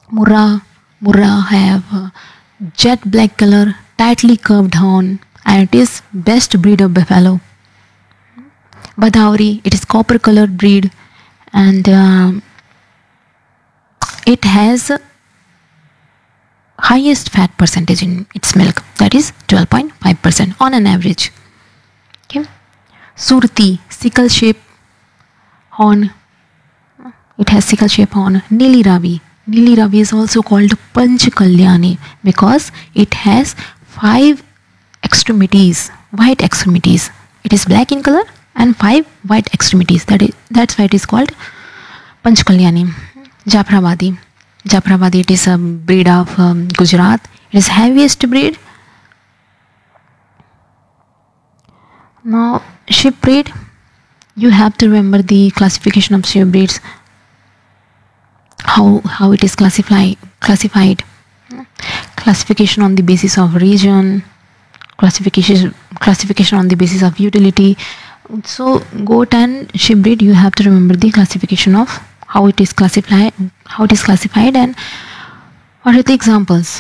Murrah have jet black color, tightly curved horn, and it is best breed of buffalo. Badauri, it is copper colored breed, and it has highest fat percentage in its milk, that is 12.5% on an average. Okay. Surti, sickle shape horn, it has sickle shape horn. Nili Ravi, Nili Ravi is also called Panch Kalyani because it has 5 extremities, white extremities. It is black in color and 5 white extremities. That's why it is called Panch Kalyani. Jafrabadi, Jafrabadi, it is a breed of Gujarat. It is heaviest breed. Now sheep breed, you have to remember the classification of sheep breeds. How it is classified. Classification on the basis of region, classification on the basis of utility. So goat and sheep breed, you have to remember the classification of how it is classified, and what are the examples.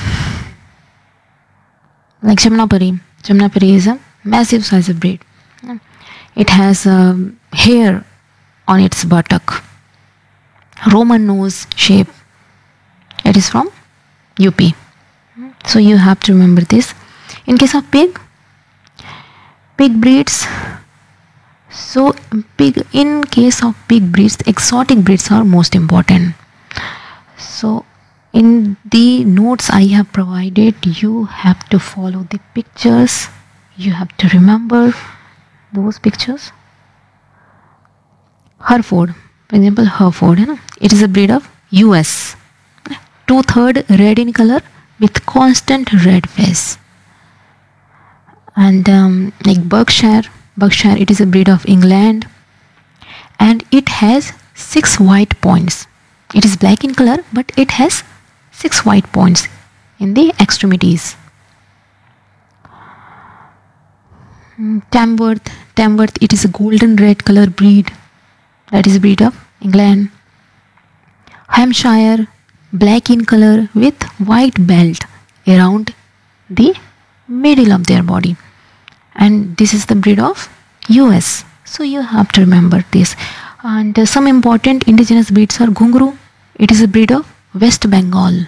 Like Jamnapuri is a massive size of breed. It has hair on its buttock, Roman nose shape. It is from UP. So you have to remember this. In case of pig breeds, so in case of pig breeds, exotic breeds are most important. So in the notes I have provided, you have to follow the pictures. You have to remember those pictures. Hereford, for example, Hereford, it is a breed of US. 2/3 red in color with constant red face. And like Berkshire, it is a breed of England, and it has 6 white points. It is black in color, but it has 6 white points in the extremities. Tamworth, it is a golden red color breed. That is a breed of England. Hampshire, black in color with white belt around the middle of their body, and this is the breed of US. So you have to remember this. And some important indigenous breeds are Ghungru. It is a breed of West Bengal.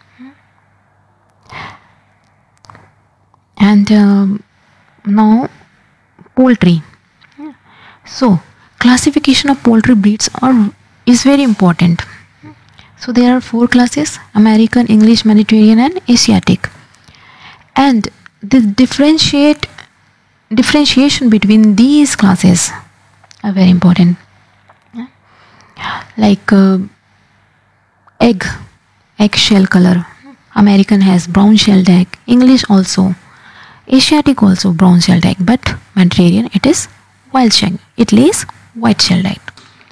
And now poultry. So classification of poultry breeds is very important. So there are 4 classes: American, English, Mediterranean, and Asiatic. And the differentiation between these classes are very important. Like egg shell color. American has brown shelled egg. English also. Asiatic also brown shelled egg. But Mediterranean, it is wild shell. It lays white shelled egg.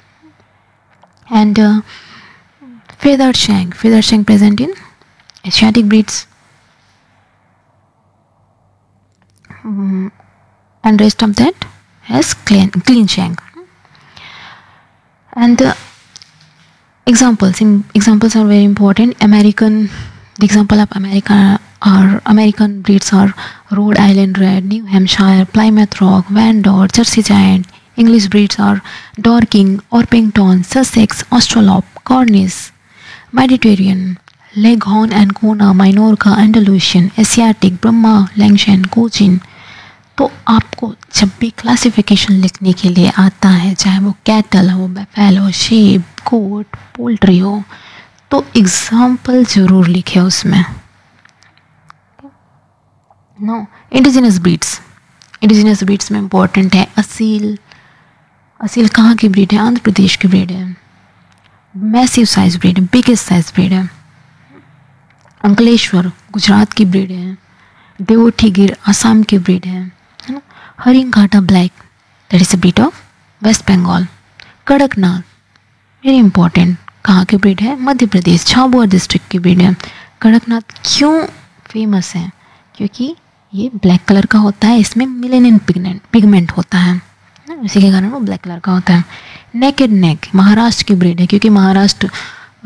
And feathered shank present in Asiatic breeds. And rest of that has clean shank. And examples are very important. The example of American breeds are Rhode Island Red, New Hampshire, Plymouth Rock, Van Dorn, Jersey Giant. English breeds are Dorking, Orpington, Sussex, Australorp, Cornish. Mediterranean, Leghorn and Kona, Minorca, Andalusian. Asiatic, Brahma, Langshan, Cochin. तो आपको जब भी classification लिखने के लिए आता है, चाहे वो कैटल हो, बफेलो, शीप, गोट, पोल्ट्री हो, तो एग्जाम्पल जरूर लिखे उसमें. नो इंडिजिनस ब्रीड्स में इम्पोर्टेंट है असील कहाँ की ब्रीड है? आंध्र प्रदेश की ब्रीड है. मैसिव साइज ब्रीड है, बिगेस्ट साइज ब्रीड है. अंकलेश्वर गुजरात की ब्रीड है. देवोठी गिर असम की ब्रीड है ना. हरिंगघाटा black, that is a breed of waste Bengal. Kadaknath very important, कहाँ की ब्रीड है? मध्य प्रदेश, झाबुआ डिस्ट्रिक्ट की ब्रीड है. कड़कनाथ क्यों फेमस है? क्योंकि ये ब्लैक कलर का होता है, इसमें मिलेनियन पिगमेंट होता है, इसी के कारण वो ब्लैक कलर का होता है. नेकेड नेक महाराष्ट्र की ब्रीड है, क्योंकि महाराष्ट्र